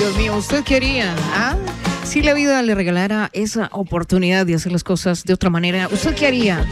Dios mío, ¿usted quería? Si la vida le regalara esa oportunidad de hacer las cosas de otra manera, ¿usted qué haría?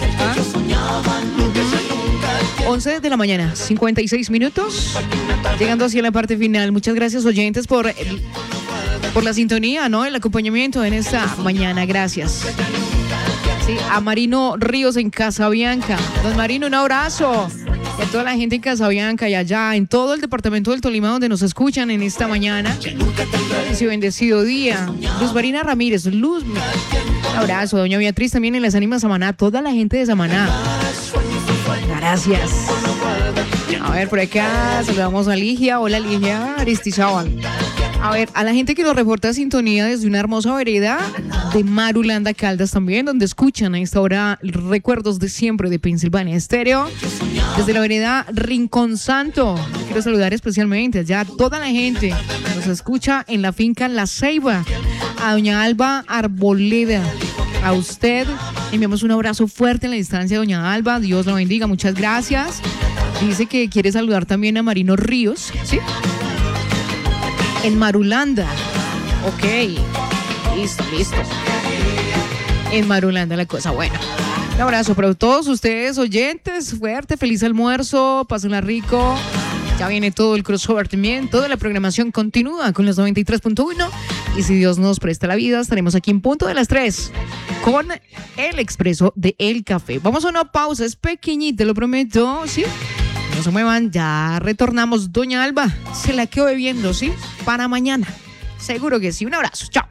11 de la mañana, 56 minutos, llegando hacia la parte final. Muchas gracias, oyentes, por la sintonía, ¿no? El acompañamiento en esta mañana. Gracias. Sí, a Marino Ríos en Casabianca. Don Marino, un abrazo. Y a toda la gente en Casabianca y allá, en todo el departamento del Tolima, donde nos escuchan en esta mañana. Feliz y bendecido día. Luz Marina Ramírez, un abrazo. Doña Beatriz también en Las Ánimas Samaná. Toda la gente de Samaná. Gracias. A ver, por acá saludamos a Ligia. Hola, Ligia Aristizábal. A ver, a la gente que nos reporta sintonía desde una hermosa vereda de Marulanda, Caldas también, donde escuchan a esta hora recuerdos de siempre de Pensilvania Estéreo. Desde la vereda Rincón Santo, quiero saludar especialmente allá a toda la gente que nos escucha en la finca La Ceiba. A doña Alba Arboleda, a usted enviamos un abrazo fuerte en la distancia, doña Alba. Dios la bendiga, muchas gracias. Dice que quiere saludar también a Marino Ríos, ¿sí? En Marulanda. Ok. Listo. En Marulanda la cosa. Bueno, un abrazo para todos ustedes, oyentes. Fuerte, feliz almuerzo. Pásenla rico. Ya viene todo el crossover también. Toda la programación continúa con los 93.1. Y si Dios nos presta la vida, estaremos aquí en punto de las 3 con el expreso de El Café. Vamos a una pausa. Es pequeñita, lo prometo. ¿Sí? No se muevan, ya retornamos. Doña Alba se la quedó bebiendo, ¿sí? Para mañana. Seguro que sí. Un abrazo. Chao.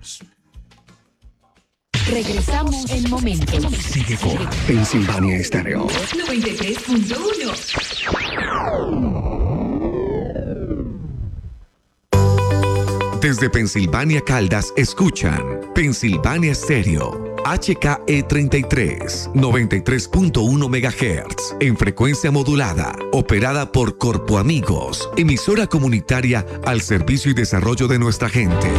Regresamos en momentos. Sigue con Pensilvania Estéreo 93.1. Desde Pensilvania, Caldas, escuchan Pensilvania Estéreo. HKE33, 93.1 MHz, en frecuencia modulada, operada por Corpo Amigos, emisora comunitaria al servicio y desarrollo de nuestra gente.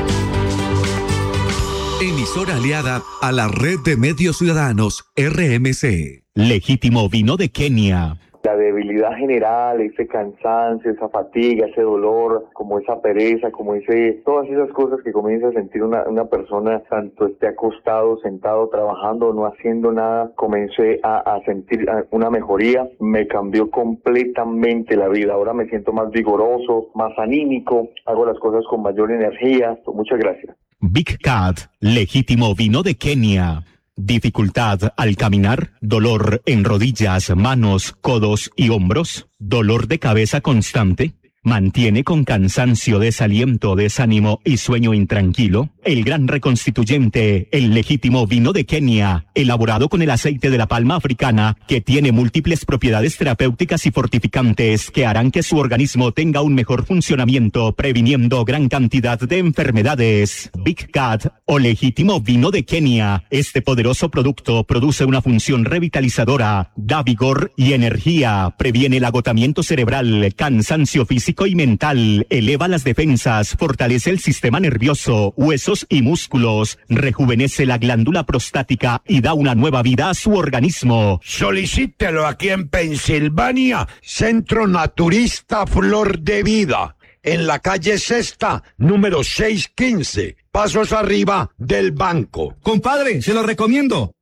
Emisora aliada a la Red de Medios Ciudadanos, RMC. Legítimo vino de Kenia. La debilidad general, ese cansancio, esa fatiga, ese dolor, como esa pereza, todas esas cosas que comienza a sentir una persona, tanto esté acostado, sentado, trabajando o no haciendo nada, comencé a sentir una mejoría, me cambió completamente la vida. Ahora me siento más vigoroso, más anímico, hago las cosas con mayor energía. Muchas gracias. Big Cat, legítimo vino de Kenia. Dificultad al caminar, dolor en rodillas, manos, codos y hombros, dolor de cabeza constante, mantiene con cansancio, desaliento, desánimo y sueño intranquilo. El gran reconstituyente, el legítimo vino de Kenia, elaborado con el aceite de la palma africana, que tiene múltiples propiedades terapéuticas y fortificantes que harán que su organismo tenga un mejor funcionamiento, previniendo gran cantidad de enfermedades. Big Cat o legítimo vino de Kenia. Este poderoso producto produce una función revitalizadora, da vigor y energía, previene el agotamiento cerebral, cansancio físico y mental, eleva las defensas, fortalece el sistema nervioso, huesos y músculos, rejuvenece la glándula prostática y da una nueva vida a su organismo. Solicítelo aquí en Pensilvania, Centro Naturista Flor de Vida, en la calle Sexta, número 615, pasos arriba del banco. Compadre, se lo recomiendo.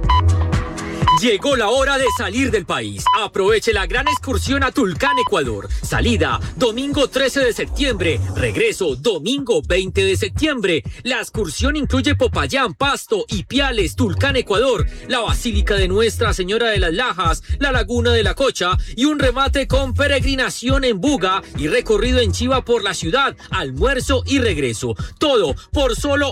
Llegó la hora de salir del país. Aproveche la gran excursión a Tulcán, Ecuador. Salida, domingo 13 de septiembre. Regreso, domingo 20 de septiembre. La excursión incluye Popayán, Pasto, Ipiales, Tulcán, Ecuador, la Basílica de Nuestra Señora de las Lajas, la Laguna de la Cocha y un remate con peregrinación en Buga y recorrido en Chiva por la ciudad, almuerzo y regreso. Todo por solo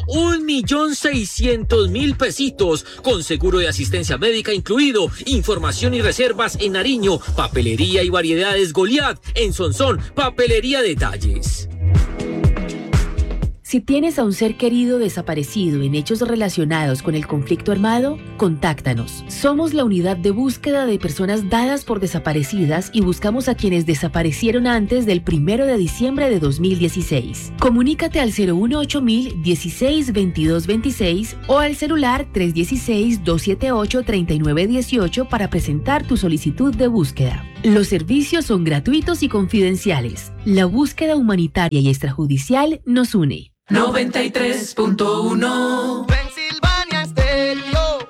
1.600.000 pesitos, con seguro de asistencia médica incluido. Información y reservas en Nariño, Papelería y Variedades Goliat, en Sonsón, Papelería Detalles. Si tienes a un ser querido desaparecido en hechos relacionados con el conflicto armado, contáctanos. Somos la unidad de búsqueda de personas dadas por desaparecidas y buscamos a quienes desaparecieron antes del 1 de diciembre de 2016. Comunícate al 018-000 16 22 26 o al celular 316-278-3918 para presentar tu solicitud de búsqueda. Los servicios son gratuitos y confidenciales. La búsqueda humanitaria y extrajudicial nos une. 93.1 Pensilvania Estéreo.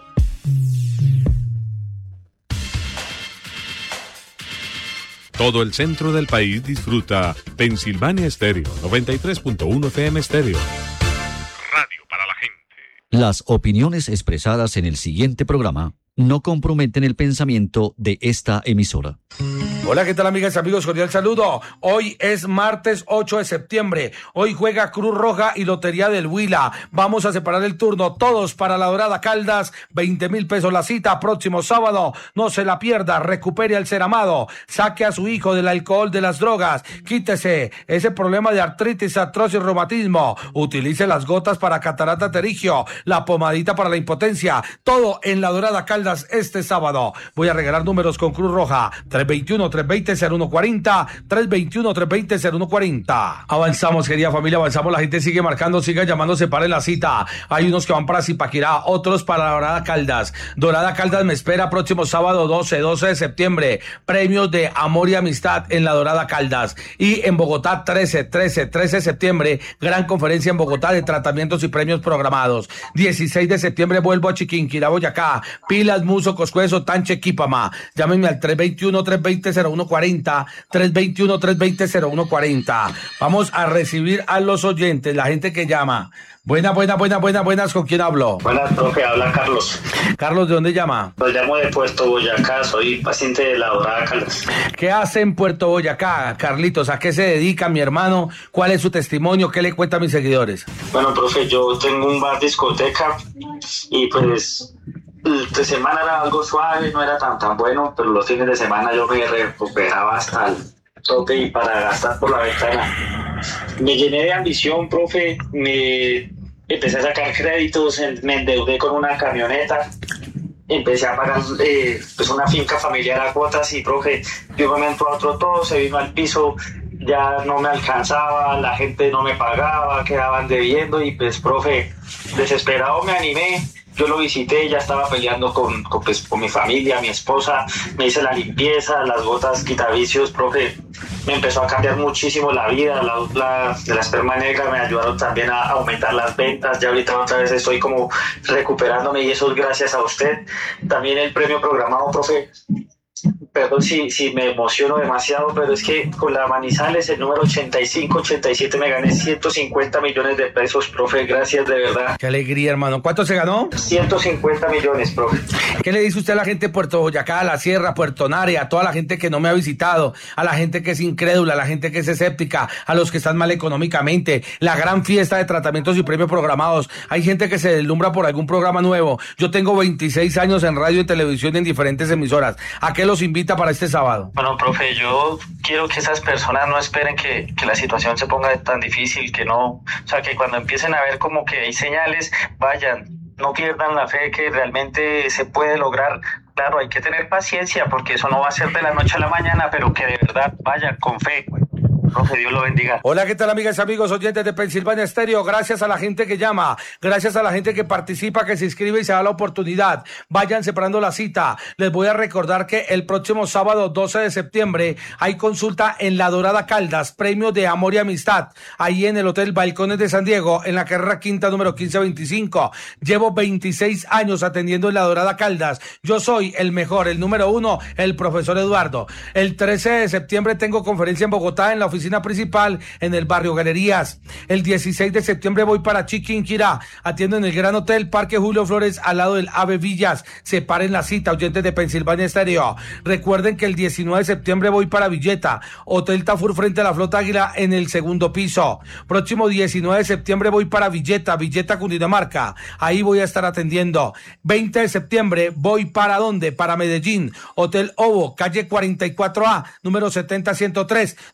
Todo el centro del país disfruta Pensilvania Estéreo, 93.1 FM Estéreo. Radio para la gente. Las opiniones expresadas en el siguiente programa no comprometen el pensamiento de esta emisora. Hola, ¿qué tal, amigas y amigos? Cordial saludo. Hoy es martes 8 de septiembre. Hoy juega Cruz Roja y Lotería del Huila. Vamos a separar el turno todos para la Dorada Caldas. 20,000 pesos la cita. Próximo sábado. No se la pierda. Recupere al ser amado. Saque a su hijo del alcohol, de las drogas. Quítese ese problema de artritis, artrosis, reumatismo. Utilice las gotas para catarata terigio. La pomadita para la impotencia. Todo en la Dorada Caldas este sábado. Voy a regalar números con Cruz Roja. 321-320-0140, 321-320-0140. Avanzamos, querida familia, avanzamos. La gente sigue marcando, sigan llamando, separen la cita. Hay unos que van para Zipaquirá, otros para la Dorada Caldas. Dorada Caldas me espera próximo sábado 12 de septiembre. Premios de amor y amistad en la Dorada Caldas. Y en Bogotá 13 de septiembre, gran conferencia en Bogotá de tratamientos y premios programados. 16 de septiembre vuelvo a Chiquinquirá, Boyacá. Pilas, Muso, Coscuezo, Tanche, Quipama. Llámenme al 321-320-0140, 321-320-0140. Vamos a recibir a los oyentes, la gente que llama. Buenas, ¿con quién hablo? Buenas, profe, habla Carlos. Carlos, ¿de dónde llama? Lo llamo de Puerto Boyacá, soy paciente de la Dorada Caldas. ¿Qué hace en Puerto Boyacá, Carlitos? ¿A qué se dedica mi hermano? ¿Cuál es su testimonio? ¿Qué le cuenta a mis seguidores? Bueno, profe, yo tengo un bar discoteca y pues de semana era algo suave, no era tan bueno, pero los fines de semana yo me recuperaba hasta el tope y para gastar por la ventana. Me llené de ambición, profe, me empecé a sacar créditos, me endeudé con una camioneta, empecé a pagar pues una finca familiar a cuotas y, profe, de un momento a otro todo se vino al piso, ya no me alcanzaba, la gente no me pagaba, quedaban debiendo y pues, profe, desesperado me animé. Yo lo visité, ya estaba peleando con mi familia, mi esposa, me hice la limpieza, las gotas quitavicios, profe, me empezó a cambiar muchísimo la vida, de la esperma negra me ayudaron también a aumentar las ventas, ya ahorita otra vez estoy como recuperándome y eso es gracias a usted. También el premio programado, profe, perdón si me emociono demasiado, pero es que con la Manizales, el número 85-87, me gané 150 millones de pesos, profe, gracias de verdad. Qué alegría, hermano. ¿Cuánto se ganó? 150 millones, profe. ¿Qué le dice usted a la gente de Puerto Boyacá, a la Sierra, Puerto Nare, a toda la gente que no me ha visitado, a la gente que es incrédula, a la gente que es escéptica, a los que están mal económicamente? La gran fiesta de tratamientos y premios programados. Hay gente que se deslumbra por algún programa nuevo. Yo tengo 26 años en radio y televisión en diferentes emisoras. ¿A qué los invita para este sábado? Bueno, profe, yo quiero que esas personas no esperen que la situación se ponga tan difícil, que no, o sea, que cuando empiecen a ver como que hay señales, vayan, no pierdan la fe que realmente se puede lograr. Claro, hay que tener paciencia porque eso no va a ser de la noche a la mañana, pero que de verdad vayan con fe. Profe, Dios lo bendiga. Hola, ¿qué tal, amigas y amigos oyentes de Pensilvania Estéreo? Gracias a la gente que llama, gracias a la gente que participa, que se inscribe y se da la oportunidad. Vayan separando la cita. Les voy a recordar que el próximo sábado 12 de septiembre hay consulta en la Dorada Caldas, premios de amor y amistad, ahí en el Hotel Balcones de San Diego, en la carrera quinta número 1525. Llevo 26 años atendiendo en la Dorada Caldas. Yo soy el mejor, el número 1, el profesor Eduardo. El 13 de septiembre tengo conferencia en Bogotá, en la oficina principal en el barrio Galerías. El 16 de septiembre voy para Chiquinquirá, atiendo en el Gran Hotel Parque Julio Flores al lado del Ave Villas. Separen la cita, oyentes de Pensilvania Estéreo. Recuerden que el 19 de septiembre voy para Villeta, Hotel Tafur frente a la Flota Águila en el segundo piso. Próximo 19 de septiembre voy para Villeta, Cundinamarca. Ahí voy a estar atendiendo. 20 de septiembre voy para ¿dónde? Para Medellín, Hotel Ovo, calle 44A, número 70-103, domingo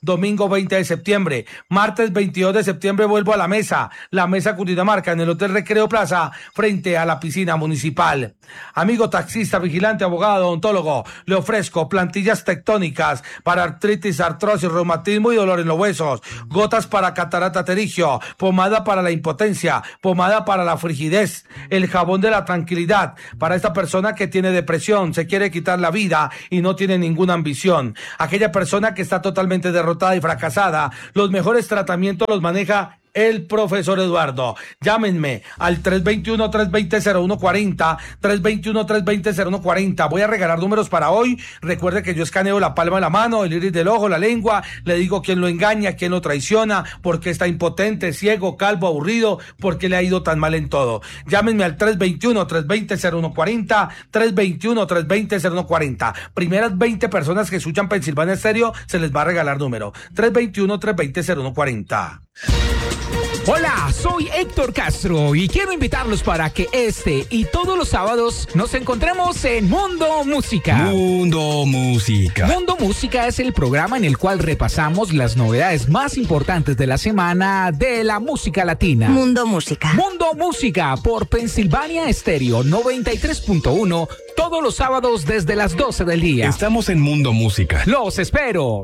20 de septiembre. Martes 22 de septiembre vuelvo a la mesa Cundinamarca, en el Hotel Recreo Plaza, frente a la piscina municipal. Amigo taxista, vigilante, abogado, odontólogo, le ofrezco plantillas tectónicas para artritis, artrosis, reumatismo y dolor en los huesos, gotas para catarata pterigio, pomada para la impotencia, pomada para la frigidez, el jabón de la tranquilidad para esta persona que tiene depresión, se quiere quitar la vida y no tiene ninguna ambición. Aquella persona que está totalmente derrotada y fracasada, los mejores tratamientos los maneja el profesor Eduardo. Llámenme al 321-320-0140, 321-320-0140. Voy a regalar números para hoy. Recuerde que yo escaneo la palma de la mano, el iris del ojo, la lengua. Le digo quién lo engaña, quién lo traiciona, por qué está impotente, ciego, calvo, aburrido, por qué le ha ido tan mal en todo. Llámenme al 321-320-0140, 321-320-0140. Primeras 20 personas que escuchan Pensilvania Estéreo, se les va a regalar número. 321-320-0140. Hola, soy Héctor Castro y quiero invitarlos para que este y todos los sábados nos encontremos en Mundo Música. Mundo Música. Mundo Música es el programa en el cual repasamos las novedades más importantes de la semana de la música latina. Mundo Música. Mundo Música por Pensilvania Estéreo 93.1 todos los sábados desde las 12 del día. Estamos en Mundo Música. Los espero.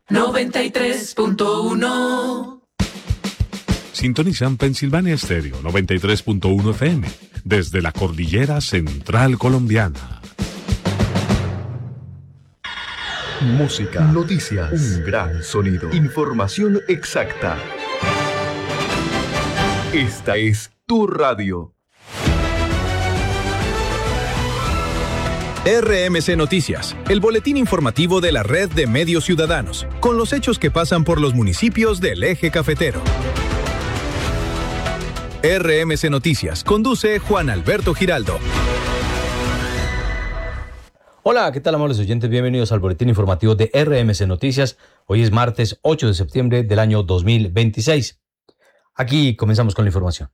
93.1. Sintonizan Pensilvania Estéreo 93.1 FM desde la cordillera central colombiana. Música, noticias, un gran sonido, información exacta. Esta es tu radio. RMC Noticias, el boletín informativo de la red de medios ciudadanos, con los hechos que pasan por los municipios del eje cafetero. RMC Noticias, conduce Juan Alberto Giraldo. Hola, ¿qué tal, amables oyentes? Bienvenidos al boletín informativo de RMC Noticias. Hoy es martes 8 de septiembre del año 2026. Aquí comenzamos con la información.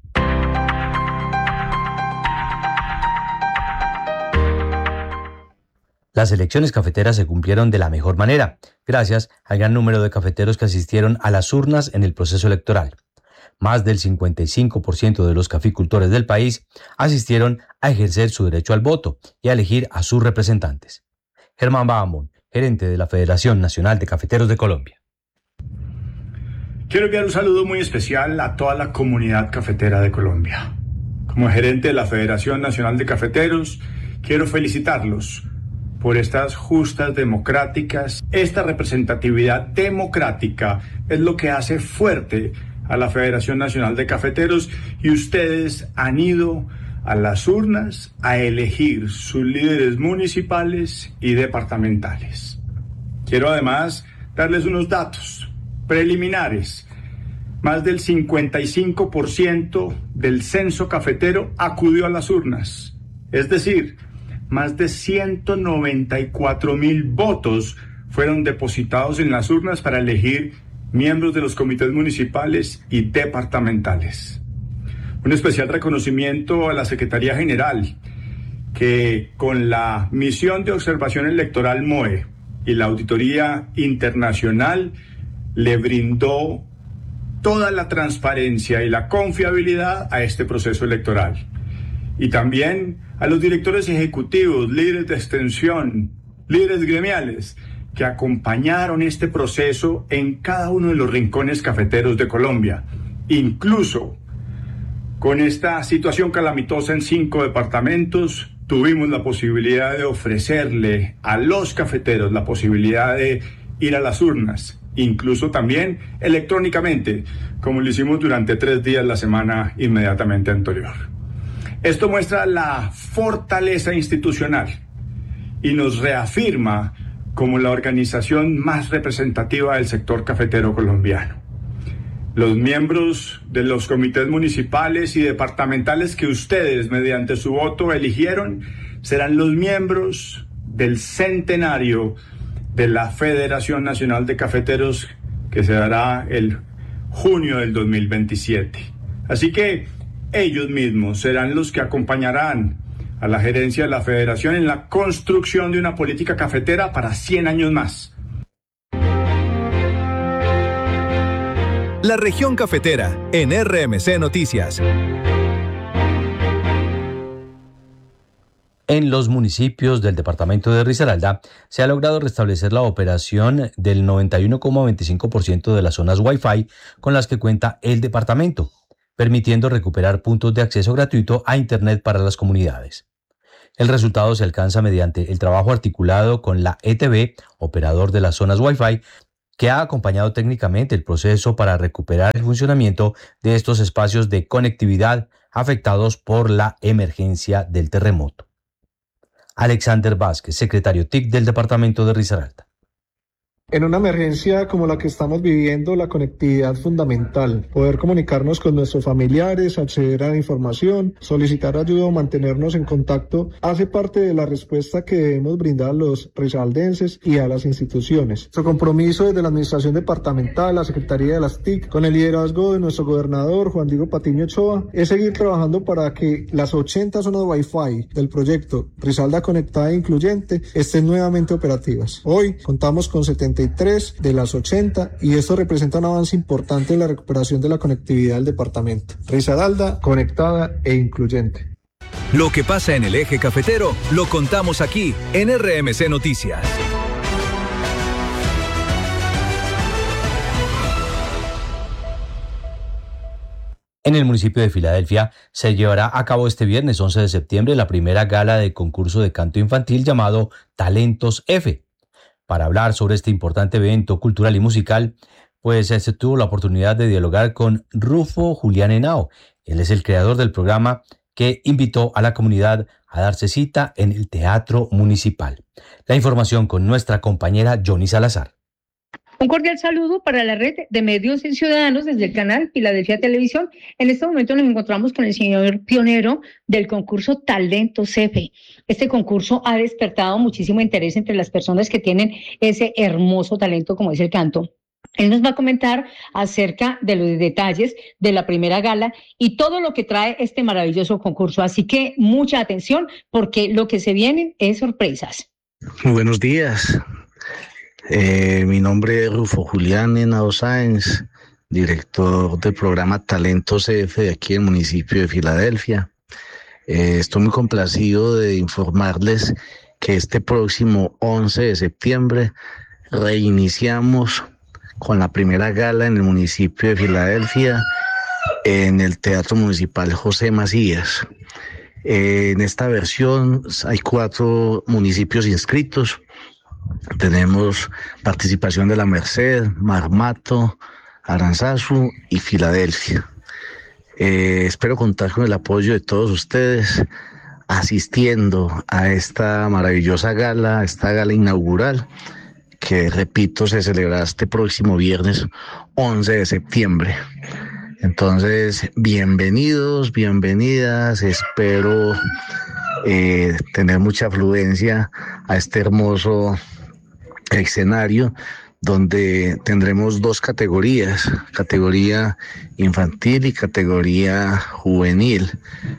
Las elecciones cafeteras se cumplieron de la mejor manera, gracias al gran número de cafeteros que asistieron a las urnas en el proceso electoral. Más del 55% de los caficultores del país asistieron a ejercer su derecho al voto y a elegir a sus representantes. Germán Bahamón, gerente de la Federación Nacional de Cafeteros de Colombia. Quiero enviar un saludo muy especial a toda la comunidad cafetera de Colombia. Como gerente de la Federación Nacional de Cafeteros, quiero felicitarlos por estas justas democráticas. Esta representatividad democrática es lo que hace fuerte a la Federación Nacional de Cafeteros, y ustedes han ido a las urnas a elegir sus líderes municipales y departamentales. Quiero además darles unos datos preliminares. Más del 55% del censo cafetero acudió a las urnas. Es decir, más de 194,000 votos fueron depositados en las urnas para elegir miembros de los comités municipales y departamentales. Un especial reconocimiento a la Secretaría General, que con la misión de observación electoral MOE y la Auditoría Internacional le brindó toda la transparencia y la confiabilidad a este proceso electoral. Y también a los directores ejecutivos, líderes de extensión, líderes gremiales, que acompañaron este proceso en cada uno de los rincones cafeteros de Colombia. Incluso con esta situación calamitosa en 5 departamentos, tuvimos la posibilidad de ofrecerle a los cafeteros la posibilidad de ir a las urnas, incluso también electrónicamente, como lo hicimos durante 3 días la semana inmediatamente anterior. Esto muestra la fortaleza institucional y nos reafirma como la organización más representativa del sector cafetero colombiano. Los miembros de los comités municipales y departamentales que ustedes, mediante su voto, eligieron, serán los miembros del centenario de la Federación Nacional de Cafeteros, que se dará el junio del 2027. Así que ellos mismos serán los que acompañarán a la gerencia de la Federación en la construcción de una política cafetera para 100 años más. la región cafetera, en RMC Noticias. En los municipios del departamento de Risaralda se ha logrado restablecer la operación del 91,25% de las zonas Wi-Fi con las que cuenta el departamento, permitiendo recuperar puntos de acceso gratuito a Internet para las comunidades. El resultado se alcanza mediante el trabajo articulado con la ETB, operador de las zonas Wi-Fi, que ha acompañado técnicamente el proceso para recuperar el funcionamiento de estos espacios de conectividad afectados por la emergencia del terremoto. Alexander Vázquez, secretario TIC del departamento de Risaralda. En una emergencia como la que estamos viviendo, la conectividad es fundamental. Poder comunicarnos con nuestros familiares, acceder a la información, solicitar ayuda o mantenernos en contacto hace parte de la respuesta que debemos brindar a los risaraldenses y a las instituciones. Nuestro compromiso desde la administración departamental, la Secretaría de las TIC, con el liderazgo de nuestro gobernador Juan Diego Patiño Ochoa, es seguir trabajando para que las 80 zonas Wi-Fi del proyecto Risaralda Conectada e Incluyente estén nuevamente operativas. Hoy contamos con 73 de las 80 y esto representa un avance importante en la recuperación de la conectividad del departamento. Risaralda, conectada e incluyente. Lo que pasa en el eje cafetero lo contamos aquí en RMC Noticias. En el municipio de Filadelfia se llevará a cabo este viernes 11 de septiembre la primera gala de concurso de canto infantil llamado Talentos F. Para hablar sobre este importante evento cultural y musical, pues se tuvo la oportunidad de dialogar con Rufo Julián Henao. Él es el creador del programa que invitó a la comunidad a darse cita en el Teatro Municipal. La información con nuestra compañera Johnny Salazar. Un cordial saludo para la red de medios y ciudadanos desde el canal Filadelfia Televisión. En este momento nos encontramos con el señor pionero del concurso Talentos F. Este concurso ha despertado muchísimo interés entre las personas que tienen ese hermoso talento como es el canto. Él nos va a comentar acerca de los detalles de la primera gala y todo lo que trae este maravilloso concurso. Así que mucha atención porque lo que se viene es sorpresas. Muy buenos días. Mi nombre es Rufo Julián Henao Sáenz, director del programa Talentos F de aquí en el municipio de Filadelfia. Estoy muy complacido de informarles que este próximo 11 de septiembre reiniciamos con la primera gala en el municipio de Filadelfia en el Teatro Municipal José Macías. En esta versión hay 4 municipios inscritos. Tenemos participación de La Merced, Marmato, Aranzazu y Filadelfia. Espero contar con el apoyo de todos ustedes asistiendo a esta maravillosa gala, esta gala inaugural que, repito, se celebrará este próximo viernes 11 de septiembre. Entonces, bienvenidos, bienvenidas, espero tener mucha afluencia a este hermoso escenario donde tendremos 2 categorías, categoría infantil y categoría juvenil,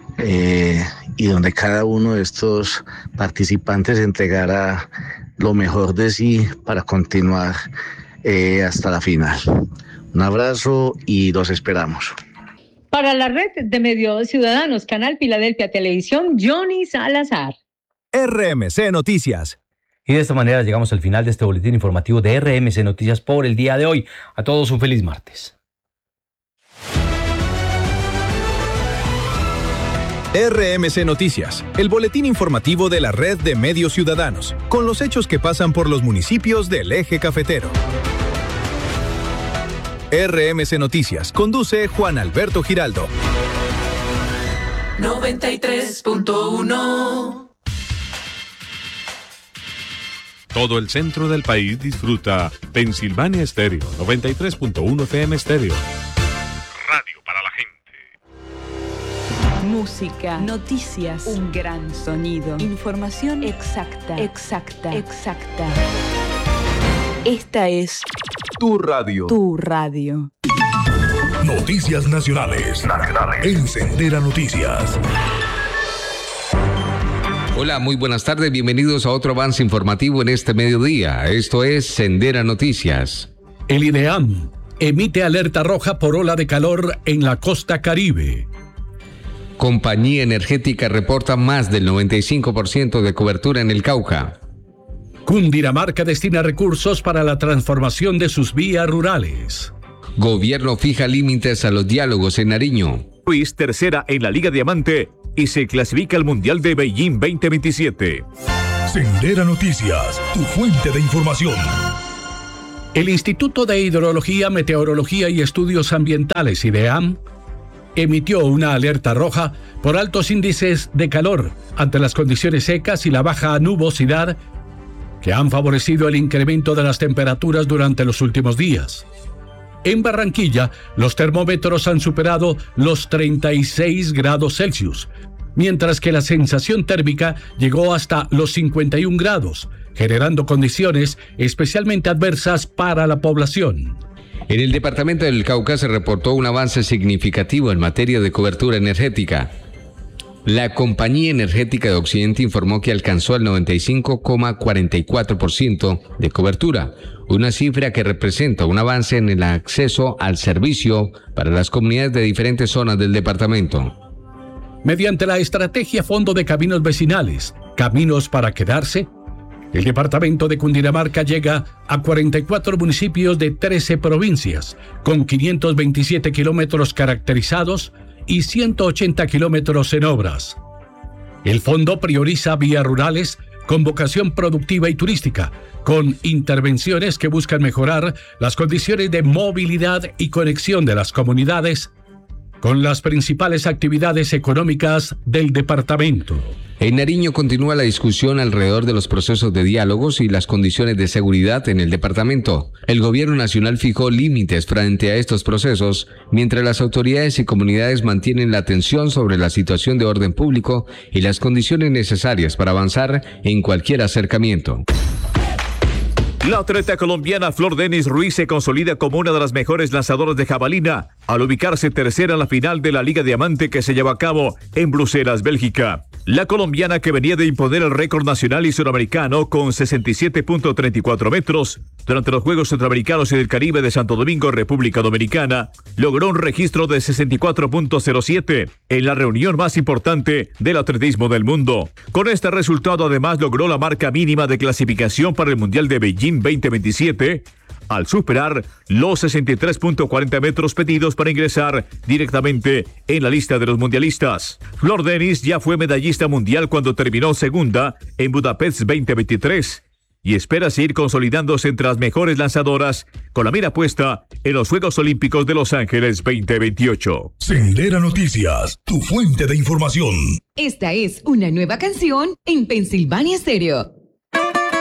y donde cada uno de estos participantes entregará lo mejor de sí para continuar hasta la final. Un abrazo y los esperamos. Para la red de medios ciudadanos, Canal Filadelfia Televisión, Johnny Salazar. RMC Noticias. Y de esta manera llegamos al final de este boletín informativo de RMC Noticias por el día de hoy. A todos un feliz martes. RMC Noticias, el boletín informativo de la red de medios ciudadanos, con los hechos que pasan por los municipios del eje cafetero. RMC Noticias, conduce Juan Alberto Giraldo. 93.1. Todo el centro del país disfruta Pensilvania Estéreo, 93.1 FM Estéreo. Radio para la gente. Música, noticias, un gran sonido, información exacta. Esta es Tu radio. Tu radio. Noticias nacionales. En Sendera Noticias. Hola, muy buenas tardes, bienvenidos a otro avance informativo en este mediodía. Esto es Sendera Noticias. El INEAM emite alerta roja por ola de calor en la costa Caribe. Compañía Energética reporta más del 95% de cobertura en el Cauca. Cundinamarca destina recursos para la transformación de sus vías rurales. Gobierno fija límites a los diálogos en Nariño. Luis, tercera en la Liga Diamante y se clasifica al Mundial de Beijing 2027. Sendera Noticias, tu fuente de información. El Instituto de Hidrología, Meteorología y Estudios Ambientales, IDEAM, emitió una alerta roja por altos índices de calor ante las condiciones secas y la baja nubosidad que han favorecido el incremento de las temperaturas durante los últimos días. En Barranquilla, los termómetros han superado los 36 grados Celsius, mientras que la sensación térmica llegó hasta los 51 grados, generando condiciones especialmente adversas para la población. En el departamento del Cauca se reportó un avance significativo en materia de cobertura energética. La Compañía Energética de Occidente informó que alcanzó el 95,44% de cobertura, una cifra que representa un avance en el acceso al servicio para las comunidades de diferentes zonas del departamento. Mediante la estrategia Fondo de Caminos Vecinales, Caminos para Quedarse, el departamento de Cundinamarca llega a 44 municipios de 13 provincias, con 527 kilómetros caracterizados y 180 kilómetros en obras. El fondo prioriza vías rurales con vocación productiva y turística, con intervenciones que buscan mejorar las condiciones de movilidad y conexión de las comunidades con las principales actividades económicas del departamento. En Nariño continúa la discusión alrededor de los procesos de diálogos y las condiciones de seguridad en el departamento. El gobierno nacional fijó límites frente a estos procesos, mientras las autoridades y comunidades mantienen la atención sobre la situación de orden público y las condiciones necesarias para avanzar en cualquier acercamiento. La atleta colombiana Flor Denis Ruiz se consolida como una de las mejores lanzadoras de jabalina al ubicarse tercera en la final de la Liga Diamante que se lleva a cabo en Bruselas, Bélgica. La colombiana, que venía de imponer el récord nacional y suramericano con 67.34 metros durante los Juegos Centroamericanos y del Caribe de Santo Domingo, República Dominicana, logró un registro de 64.07 en la reunión más importante del atletismo del mundo. Con este resultado, además, logró la marca mínima de clasificación para el Mundial de Beijing 2027, al superar los 63.40 metros pedidos para ingresar directamente en la lista de los mundialistas. Flor Denis ya fue medallista mundial cuando terminó segunda en Budapest 2023 y espera seguir consolidándose entre las mejores lanzadoras con la mira puesta en los Juegos Olímpicos de Los Ángeles 2028. Sendera Noticias, tu fuente de información. Esta es una nueva canción en Pensilvania Stereo.